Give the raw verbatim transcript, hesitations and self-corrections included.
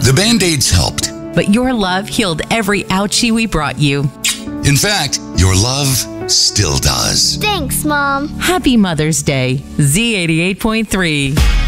The Band-Aids helped. But your love healed every ouchie we brought you. In fact, your love still does. Thanks, Mom. Happy Mother's Day, Z eighty-eight point three.